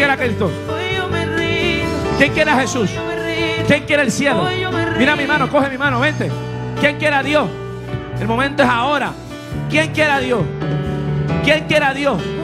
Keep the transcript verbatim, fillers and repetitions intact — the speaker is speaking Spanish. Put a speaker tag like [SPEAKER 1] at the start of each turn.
[SPEAKER 1] quiere a Cristo? ¿Quién quiere a Jesús? ¿Quién quiere el cielo? Mira mi mano, coge mi mano, vente. ¿Quién quiere a Dios? El momento es ahora. ¿Quién quiere a Dios? ¿Quién quiere a Dios?